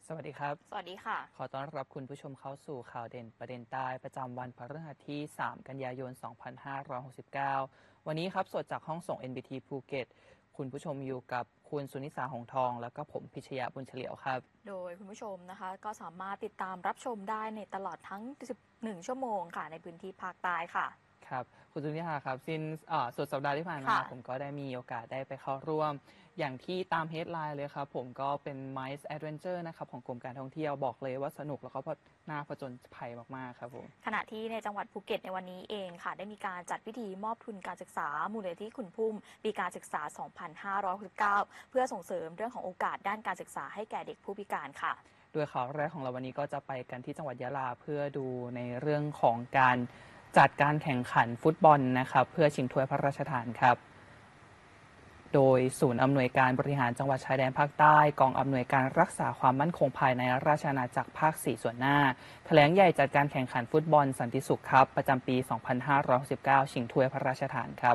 สวัสดีครับสวัสดีค่ะขอต้อนรับคุณผู้ชมเข้าสู่ข่าวเด่นประเด็นใต้ประจำวันพฤหัสที่ 3 กันยายน 2569 วันนี้ครับสดจากห้องส่ง NBT ภูเก็ตคุณผู้ชมอยู่กับคุณสุนิสาหงทอง แล้วก็ผมพิชยาบุญเฉลียวครับโดยคุณผู้ชมนะคะก็สามารถติดตามรับชมได้ในตลอดทั้ง 11 ชั่วโมงค่ะในพื้นที่ภาคใต้ค่ะครับคุณสุนิหาครับสิ้นสุดสัปดาห์ที่ผ่านมาผมก็ได้มีโอกาสได้ไปเข้าร่วมอย่างที่ตามเฮดไลน์เลยครับผมก็เป็น Mice Adventure นะครับของกรมการท่องเที่ยวบอกเลยว่าสนุกแล้วก็น่าผจญภัยมากๆครับผมขณะที่ในจังหวัดภูเก็ตในวันนี้เองค่ะได้มีการจัดพิธีมอบทุนการศึกษามูลนิธิขุนพุ่มปีการศึกษา 2569 เพื่อส่งเสริมเรื่องของโอกาสด้านการศึกษาให้แก่เด็กผู้พิการค่ะโดยข่าวแรกของเราวันนี้ก็จะไปกันที่จังหวัดยะลาเพื่อดูในเรื่องของการจัดการแข่งขันฟุตบอลนะครับเพื่อชิงถ้วยพระราชทานครับโดยศูนย์อำนวยการบริหารจังหวัดชายแดนภาคใต้กองอำนวยการรักษาความมั่นคงภายในราชอาณาจักรภาค 4 ส่วนหน้าแถลงใหญ่จัดการแข่งขันฟุตบอลสันติสุขครับประจำปี 2519 ชิงถ้วยพระราชทานครับ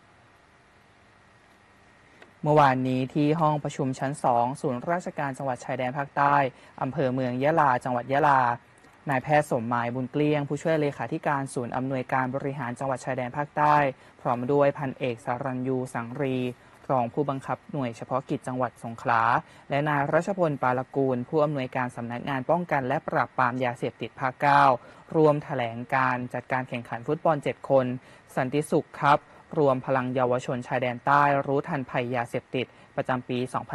เมื่อวานนี้ที่ห้องประชุมชั้น 2 ศูนย์ราชการจังหวัดชายแดนภาคใต้อำเภอเมืองยะลาจังหวัดยะลานายแพทย์สมหมายบุญเกลี้ยงผู้ช่วยเลขาธิการศูนย์อำนวยการบริหารจังหวัดชายแดนภาคใต้พร้อมด้วยพันเอกสรัญยูสังรีรองผู้บังคับหน่วยเฉพาะกิจจังหวัดสงขลาและนายรัชพลปาลกูลผู้อำนวยการสำนักงานป้องกันและปราบปรามยาเสพติดภาค 9 รวมแถลงการจัดการแข่งขันฟุตบอล 7 คนสันติสุขครับรวมพลังเยาวชนชายแดนใต้รู้ทันภัยยาเสพติดประจำปี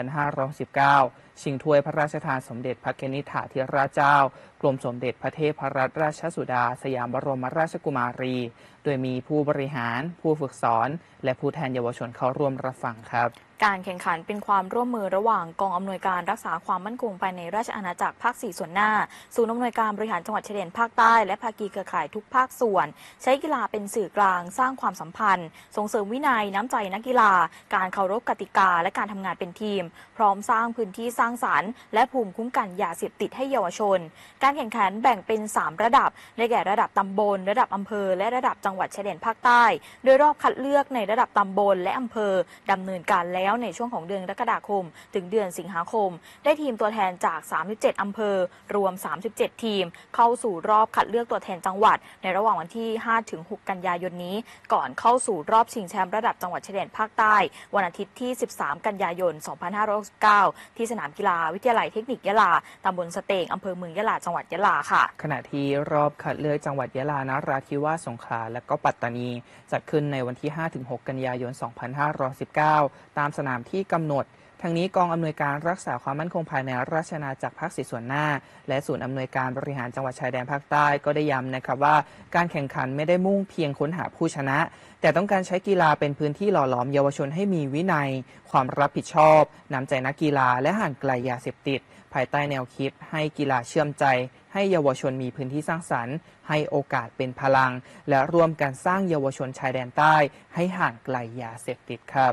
2519 ชิงถ้วยพระราชทานสมเด็จพระนิธิธิราชเจ้ากรมสมเด็จพระเทพรัตนราชสุดาสยามบรมราชกุมารี โดยมีผู้บริหารผู้ฝึกสอนและผู้แทนเยาวชนเข้าร่วมรับฟังครับการแข่งขันเป็นความร่วมมือระหว่างกองอำนวยการรักษาความมั่นคงภายในราชอาณาจักรภาค 4 ส่วนหน้าศูนย์อำนวยการบริหารจังหวัดชายแดนภาคใต้และภาคีเครือข่ายทุกภาคส่วนใช้กีฬาเป็นสื่อกลางสร้างความสัมพันธ์ส่งเสริมวินัยน้ำใจนักกีฬาการเคารพกติกาและการทำงานเป็นทีมพร้อมสร้างพื้นที่สร้างสรรค์และภูมิคุ้มกันยาเสพติดให้เยาวชนการแข่งขันแบ่งเป็น3ระดับได้แก่ระดับตำบลระดับอำเภอและระดับจังหวัดชายแดนภาคใต้โดยรอบคัดเลือกในระดับตำบลและอำเภอดำเนินการแล้วในช่วงของเดือนกรกฎาคมถึงเดือนสิงหาคมได้ทีมตัวแทนจาก37อำเภอรวม37ทีมเข้าสู่รอบคัดเลือกตัวแทนจังหวัดในระหว่างวันที่5-6 กันยายนนี้ก่อนเข้าสู่รอบชิงแชมป์ระดับจังหวัดชายแดนภาคใต้วันอาทิตย์ที่13กันยายน2569ที่สนามกีฬาวิทยาลัยเทคนิคยะลาตำบลสเตงอำเภอเมืองยะลาจังหวัดยะลาค่ะขณะที่รอบคัดเลือกจังหวัดยะลานราธิวาสสงขลาและก็ปัตตานีจัดขึ้นในวันที่5-6 กันยายน2519ตามสนามที่กำหนดทั้งนี้กองอำนวยการรักษาความมั่นคงภายในราชอาณาจักรภาค 4 ส่วนหน้าและศูนย์อำนวยการบริหารจังหวัดชายแดนภาคใต้ก็ได้ย้ำนะครับว่าการแข่งขันไม่ได้มุ่งเพียงค้นหาผู้ชนะแต่ต้องการใช้กีฬาเป็นพื้นที่หล่อหลอมเยาวชนให้มีวินัยความรับผิดชอบน้ำใจนักกีฬาและห่างไกลยาเสพติดภายใต้แนวคิดให้กีฬาเชื่อมใจให้เยาวชนมีพื้นที่สร้างสรรค์ให้โอกาสเป็นพลังและร่วมกันสร้างเยาวชนชายแดนใต้ให้ห่างไกลยาเสพติดครับ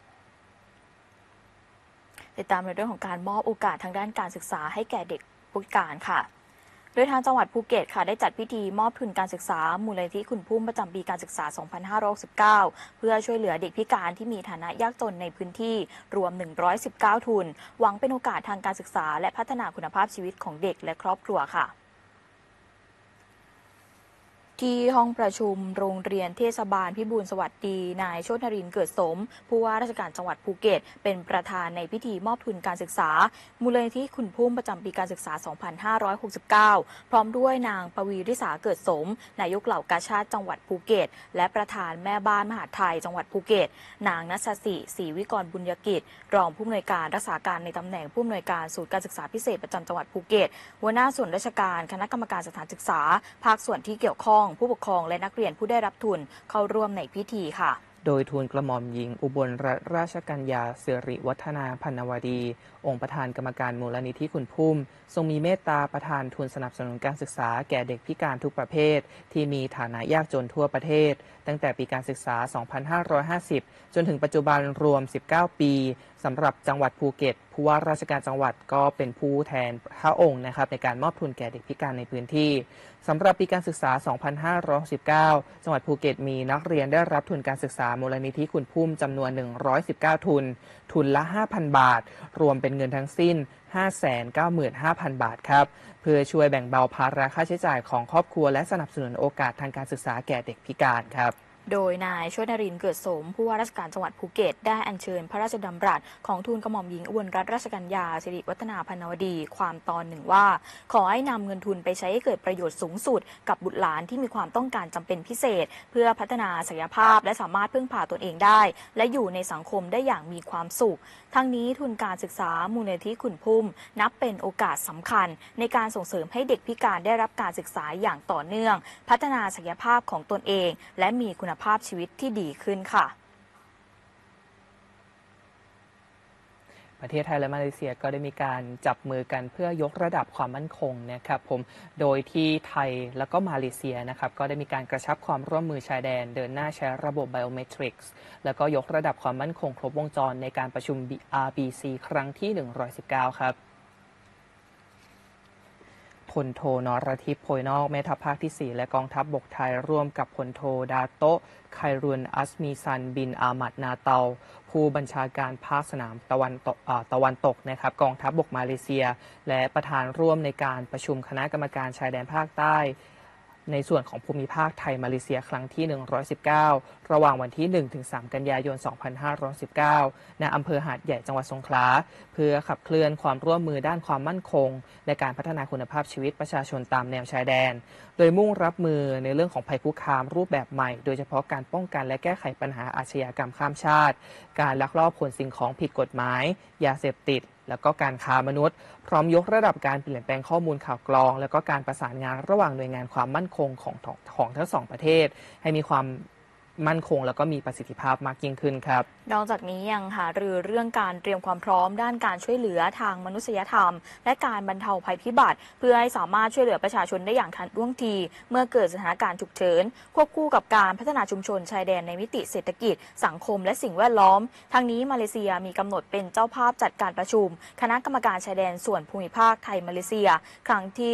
ติดตามในเรื่องของการมอบโอกาสทางด้านการศึกษาให้แก่เด็กผู้พิการค่ะโดยทางจังหวัดภูเก็ตค่ะได้จัดพิธีมอบทุนการศึกษามูลนิธิขุนพุ่มประจำปีการศึกษา 2569 เพื่อช่วยเหลือเด็กพิการที่มีฐานะยากจนในพื้นที่รวม 119 ทุนหวังเป็นโอกาสทางการศึกษาและพัฒนาคุณภาพชีวิตของเด็กและครอบครัวค่ะที่ห้องประชุมโรงเรียนเทศบาลพิบูลสวัสดีนายโชตินรินทร์เกิดสมผู้ว่าราชการจังหวัดภูเก็ตเป็นประธานในพิธีมอบทุนการศึกษามูลนิธิขุนพุ่มประจำปีการศึกษา 2569 พร้อมด้วยนางปวีริษาเกิดสมนายกเหล่ากาชาดจังหวัดภูเก็ตและประธานแม่บ้านมหาดไทยจังหวัดภูเก็ตนางณัสสิศรีวิกรบุญยกิจรองผู้อำนวยการรักษาการในตำแหน่งผู้อำนวยการศูนย์การศึกษาพิเศษประจำจังหวัดภูเก็ตหัวหน้าส่วนราชการคณะกรรมการสถานศึกษาภาคส่วนที่เกี่ยวข้องผู้ปกครองและนักเรียนผู้ได้รับทุนเข้าร่วมในพิธีค่ะโดยทูลกระหม่อมหญิงอุบลรัตนราชกัญญาสิริวัฒนาพันวดีองค์ประธานกรรมการมูลนิธิขุนพุ่มทรงมีเมตตาประทานทุนสนับสนุนการศึกษาแก่เด็กพิการทุกประเภทที่มีฐานะยากจนทั่วประเทศตั้งแต่ปีการศึกษา 2550 จนถึงปัจจุบันรวม 19 ปีสำหรับจังหวัดภูเก็ตผู้ว่าราชการจังหวัดก็เป็นผู้แทนพระองค์นะครับในการมอบทุนแก่เด็กพิการในพื้นที่สำหรับปีการศึกษา 2519 จังหวัดภูเก็ตมีนักเรียนได้รับทุนการศึกษามูลนิธิคุณพุ่มจำนวน 119 ทุน ทุนละ 5,000 บาท รวมเป็นเงินทั้งสิ้น 595,000 บาทครับเพื่อช่วยแบ่งเบาภาระค่าใช้จ่ายของครอบครัวและสนับสนุนโอกาสทางการศึกษาแก่เด็กพิการครับโดยนายชวนรินทร์เกิดสมผู้ว่าราชการจังหวัดภูเก็ตได้อัญเชิญพระราชดำรัสของทูลกระหม่อมหญิงอุบลรัตนราชกัญญาสิริวัฒนาพรรณวดีความตอนหนึ่งว่าขอให้นำเงินทุนไปใช้ให้เกิดประโยชน์สูงสุดกับบุตรหลานที่มีความต้องการจำเป็นพิเศษเพื่อพัฒนาศักยภาพและสามารถพึ่งพาตนเองได้และอยู่ในสังคมได้อย่างมีความสุขทั้งนี้ทุนการศึกษามูลนิธิคุณพุ่มนับเป็นโอกาสสำคัญในการส่งเสริมให้เด็กพิการได้รับการศึกษาอย่างต่อเนื่องพัฒนาศักยภาพของตนเองและมีคุณภาพชีวิตที่ดีขึ้นค่ะประเทศไทยและมาเลเซียก็ได้มีการจับมือกันเพื่อยกระดับความมั่นคงนะครับโดยที่ไทยแล้วก็มาเลเซียนะครับก็ได้มีการกระชับความร่วมมือชายแดนเดินหน้าใช้ระบบไบโอเมตริกส์แล้วก็ยกระดับความมั่นคงครบวงจรในการประชุม RBC ครั้งที่ 119 ครับพลโทนรทิพย์โพยนอกแม่ทัพภาคที่ 4 และกองทัพบกไทยร่วมกับพลโทดาโตะไครุนอัสมีซันบินอามัดนาเตาผู้บัญชาการภาคสนามตะวันตกนะครับกองทัพบกมาเลเซียและประธานร่วมในการประชุมคณะกรรมการชายแดนภาคใต้ในส่วนของภูมิภาคไทยมาเลเซียครั้งที่ 119 ระหว่างวันที่ 1-3 กันยายน 2519 ณ อำเภอหาดใหญ่จังหวัดสงขลาเพื่อขับเคลื่อนความร่วมมือด้านความมั่นคงและการพัฒนาคุณภาพชีวิตประชาชนตามแนวชายแดนโดยมุ่งรับมือในเรื่องของภัยคุกคามรูปแบบใหม่โดยเฉพาะการป้องกันและแก้ไขปัญหาอาชญากรรมข้ามชาติการลักลอบขนสิ่งของผิดกฎหมายยาเสพติดแล้วก็การค้ามนุษย์พร้อมยกระดับการเปลี่ยนแปลงข้อมูลข่าวกรองแล้วก็การประสานงานระหว่างหน่วยงานความมั่นคงของทั้งสองประเทศให้มีความมั่นคงแล้วก็มีประสิทธิภาพมากยิ่งขึ้นครับนอกจากนี้ยังหารือเรื่องการเตรียมความพร้อมด้านการช่วยเหลือทางมนุษยธรรมและการบรรเทาภัยพิบัติเพื่อให้สามารถช่วยเหลือประชาชนได้อย่างทันท่วงทีเมื่อเกิดสถานการณ์ฉุกเฉินควบคู่กับการพัฒนาชุมชนชายแดนในมิติเศรษฐกิจสังคมและสิ่งแวดล้อมทั้งนี้มาเลเซียมีกำหนดเป็นเจ้าภาพจัดการประชุมคณะกรรมการชายแดนส่วนภูมิภาคไทยมาเลเซียครั้งที่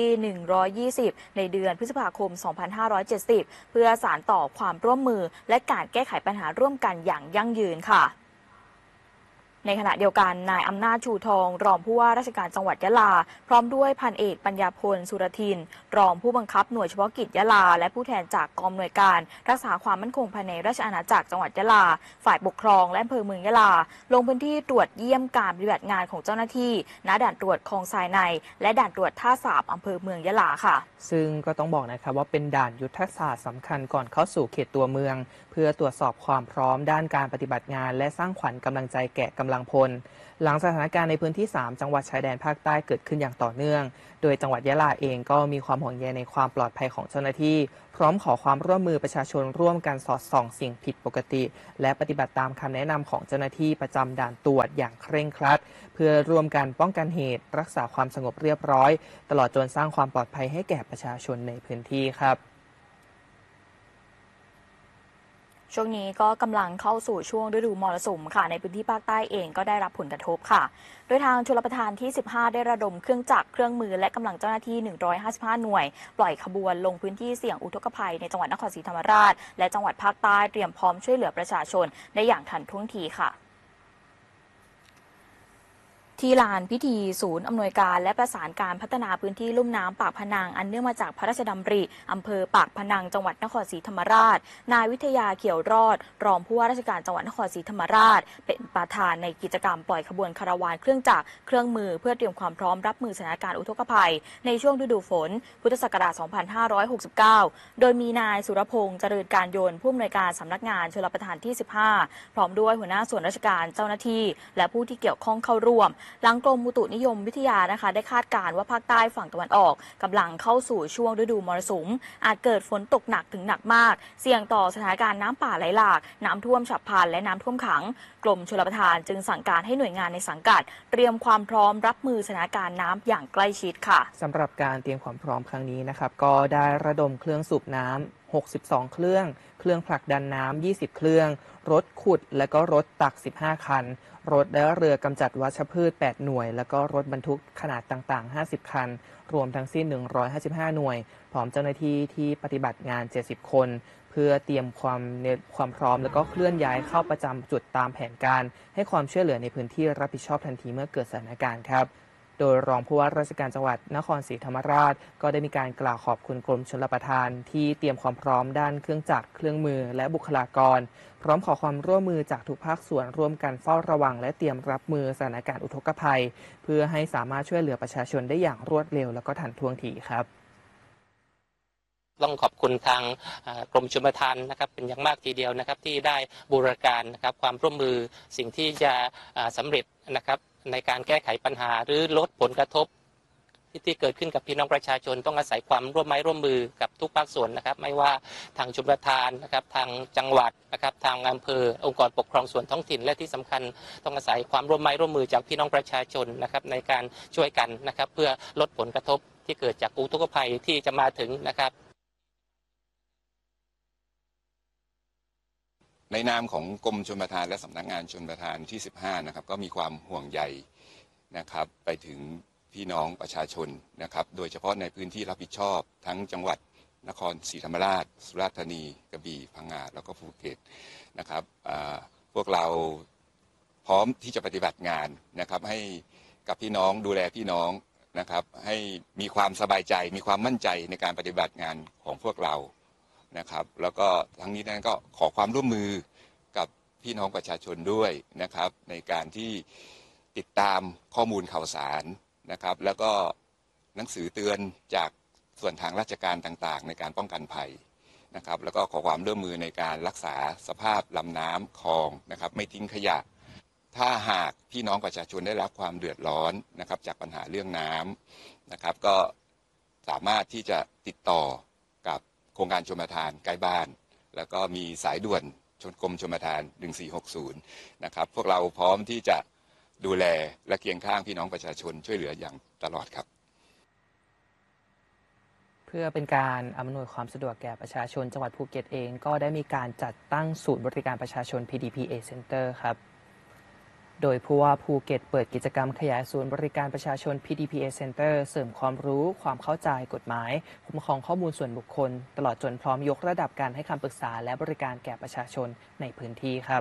120 ในเดือนพฤษภาคม 2570 เพื่อสานต่อความร่วมมือและการแก้ไขปัญหาร่วมกันอย่างยั่งยืนค่ะในขณะเดียวกันนายอำนาจชูทองรองผู้ว่าราชการจังหวัดยะลาพร้อมด้วยพันเอกปัญญาพลสุรทินรองผู้บังคับหน่วยเฉพาะกิจยะลาและผู้แทนจากกองอำนวยการรักษาความมั่นคงภายในราชอาณาจักรจังหวัดยะลาฝ่ายปกครองและอำเภอเมืองยะลาลงพื้นที่ตรวจเยี่ยมการปฏิบัติงานของเจ้าหน้าที่ณด่านตรวจคลองทรายในและด่านตรวจท่าสาบอำเภอเมืองยะลาค่ะซึ่งก็ต้องบอกนะครับว่าเป็นด่านยุทธศาสตร์สำคัญก่อนเข้าสู่เขตตัวเมืองเพื่อตรวจสอบความพร้อมด้านการปฏิบัติงานและสร้างขวัญกำลังใจแก่กำลังพลหลังสถานการณ์ในพื้นที่ 3 จังหวัดชายแดนภาคใต้เกิดขึ้นอย่างต่อเนื่องโดยจังหวัดยะลาเองก็มีความห่วงใยในความปลอดภัยของเจ้าหน้าที่พร้อมขอความร่วมมือประชาชนร่วมกันสอดส่องสิ่งผิดปกติและปฏิบัติตามคำแนะนำของเจ้าหน้าที่ประจำด่านตรวจอย่างเคร่งครัดเพื่อร่วมกันป้องกันเหตุรักษาความสงบเรียบร้อยตลอดจนสร้างความปลอดภัยให้แก่ประชาชนในพื้นที่ครับช่วงนี้ก็กำลังเข้าสู่ช่วงฤดูมรสุมค่ะในพื้นที่ภาคใต้เองก็ได้รับผลกระทบค่ะโดยทางชลประทานที่ 15 ได้ระดมเครื่องจักรเครื่องมือและกำลังเจ้าหน้าที่ 155 หน่วยปล่อยขบวนลงพื้นที่เสี่ยงอุทกภัยในจังหวัดนครศรีธรรมราชและจังหวัดภาคใต้เตรียมพร้อมช่วยเหลือประชาชนได้อย่างทันท่วงทีค่ะที่ลานพิธีศูนย์อำนวยการและประสานการพัฒนาพื้นที่ลุ่มน้ำปากพนังอันเนื่องมาจากพระราชดำริอำเภอปากพนังจังหวัดนครศรีธรรมราชนายวิทยาเขียวรอดรองผู้ว่าราชการจังหวัดนครศรีธรรมราชเป็นประธานในกิจกรรมปล่อยขบวนคาราวานเครื่องจักรเครื่องมือเพื่อเตรียมความพร้อมรับมือสถานการณ์อุทกภัยในช่วงฤดูฝนพุทธศักราช 2569 โดยมีนายสุรพงษ์เจริญการยนต์ผู้อำนวยการสำนักงานชลประทานที่ 15 พร้อมด้วยหัวหน้าส่วนราชการเจ้าหน้าที่และผู้ที่เกี่ยวข้องเข้าร่วมหลังกรมอุตุนิยมวิทยานะคะได้คาดการณ์ว่าภาคใต้ฝั่งตะวันออกกำลังเข้าสู่ช่วงฤดูมรสุมอาจเกิดฝนตกหนักถึงหนักมากเสี่ยงต่อสถานการณ์น้ำป่าไหลหลากน้ำท่วมฉับพลันและน้ำท่วมขังกรมชลประทานจึงสั่งการให้หน่วยงานในสังกัดเตรียมความพร้อมรับมือสถานการณ์น้ำอย่างใกล้ชิดค่ะสำหรับการเตรียมความพร้อมครั้งนี้นะครับก็ได้ระดมเครื่องสูบน้ำ62 เครื่องผลักดันน้ำ20 เครื่องรถขุดและก็รถตัก15 คันรถและเรือกำจัดวัชพืช8หน่วยแล้วก็รถบรรทุกขนาดต่างๆ50คันรวมทั้งสิ้น155หน่วยพร้อมเจ้าหน้าที่ที่ปฏิบัติงาน70คนเพื่อเตรียมความพร้อมแล้วก็เคลื่อนย้ายเข้าประจำจุดตามแผนการให้ความช่วยเหลือในพื้นที่รับผิดชอบทันทีเมื่อเกิดสถานการณ์ครับโดยรองผู้ว่าราชการจังหวัดนครศรีธรรมราชก็ได้มีการกล่าวขอบคุณกรมชลประทานที่เตรียมความพร้อมด้านเครื่องจักรเครื่องมือและบุคลากรพร้อมขอความร่วมมือจากทุกภาคส่วนร่วมกันเฝ้าระวังและเตรียมรับมือสถานการณ์อุทกภัยเพื่อให้สามารถช่วยเหลือประชาชนได้อย่างรวดเร็วและก็ทันท่วงทีครับต้องขอบคุณทางกรมชลประทานนะครับเป็นอย่างมากทีเดียวนะครับที่ได้บูรณาการนะครับความร่วมมือสิ่งที่จะสำเร็จนะครับในการแก้ไขปัญหาหรือลดผลกระทบที่เกิดขึ้นกับพี่น้องประชาชนต้องอาศัยความร่วมไม้ร่วมมือกับทุกภาคส่วนนะครับไม่ว่าทางชลประทานนะครับทางจังหวัดนะครับทางอำเภอองค์กรปกครองส่วนท้องถิ่นและที่สำคัญต้องอาศัยความร่วมไม้ร่วมมือจากพี่น้องประชาชนนะครับในการช่วยกันนะครับเพื่อลดผลกระทบที่เกิดจากอุทกภัยที่จะมาถึงนะครับในนามของกรมชลประทานและสำนักงานชลประทานที่15นะครับก็มีความห่วงใยนะครับไปถึงพี่น้องประชาชนนะครับโดยเฉพาะในพื้นที่รับผิดชอบทั้งจังหวัดนครศรีธรรมราชสุราษฎร์ธานีกระบี่พังงาแล้วก็ภูเก็ตนะครับพวกเราพร้อมที่จะปฏิบัติงานนะครับให้กับพี่น้องดูแลพี่น้องนะครับให้มีความสบายใจมีความมั่นใจในการปฏิบัติงานของพวกเรานะครับแล้วก็ทั้งนี้นั้นก็ขอความร่วมมือกับพี่น้องประชาชนด้วยนะครับในการที่ติดตามข้อมูลข่าวสารนะครับแล้วก็หนังสือเตือนจากส่วนทางราชการต่างๆในการป้องกันภัยนะครับแล้วก็ขอความร่วมมือในการรักษาสภาพลำน้ำคลองนะครับไม่ทิ้งขยะถ้าหากพี่น้องประชาชนได้รับความเดือดร้อนนะครับจากปัญหาเรื่องน้ำนะครับก็สามารถที่จะติดต่อกับโครงการชลประทานใกล้บ้านแล้วก็มีสายด่วนกรมชลประทาน1460นะครับพวกเราพร้อมที่จะดูแลและเคียงข้างพี่น้องประชาชนช่วยเหลืออย่างตลอดครับเพื่อเป็นการอำนวยความสะดวกแก่ประชาชนจังหวัดภูเก็ตเองก็ได้มีการจัดตั้งศูนย์บริการประชาชน PDPA Center ครับโดยผู้ว่าภูเก็ตเปิดกิจกรรมขยายศูนย์บริการประชาชน PDPA Center เสริมความรู้ความเข้าใจกฎหมายคุ้มครองข้อมูลส่วนบุคคลตลอดจนพร้อมยกระดับการให้คำปรึกษาและบริการแก่ประชาชนในพื้นที่ครับ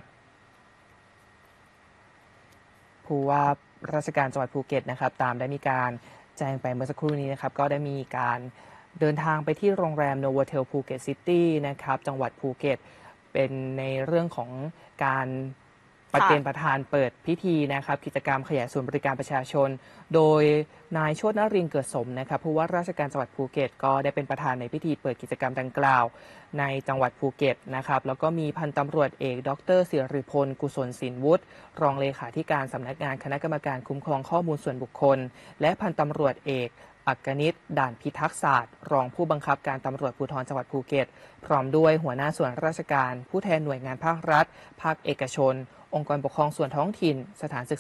ผู้ว่าราชการจังหวัดภูเก็ตนะครับตามได้มีการแจ้งไปเมื่อสักครู่นี้นะครับก็ได้มีการเดินทางไปที่โรงแรม Novotel Phuket City นะครับจังหวัดภูเก็ตเป็นในเรื่องของการเป็นประธานเปิดพิธีนะครับกิจกรรมขยายศูนย์บริการประชาชนโดยนายโชตินรินทร์เกิดสมนะครับผู้ว่าราชการจังหวัดภูเก็ตก็ได้เป็นประธานในพิธีเปิดกิจกรรมดังกล่าวในจังหวัดภูเก็ตนะครับแล้วก็มีพันตำรวจเอกดร.ศิริพลกุศลศิลวุฒิรองเลขาธิการสำนักงานคณะกรรมการคุ้มครองข้อมูลส่วนบุคคลและพันตำรวจเอกอักนิตด่านพิทักษ์ศาสตร์รองผู้บังคับการตำรวจภูธรจังหวัดภูเก็ตพร้อมด้วยหัวหน้าส่วนราชการผู้แทนหน่วยงานภาครัฐภาคเอกชนองค์กรปกครองส่วนท้องถิ่นสถานศึกษา